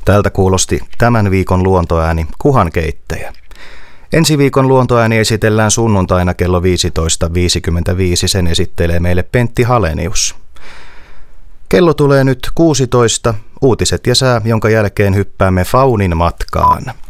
Tältä kuulosti tämän viikon luontoääni kuhankeittäjä. Ensi viikon luontoääni esitellään sunnuntaina kello 15.55. Sen esittelee meille Pentti Halenius. Kello tulee nyt 16, uutiset ja sää, jonka jälkeen hyppäämme faunin matkaan.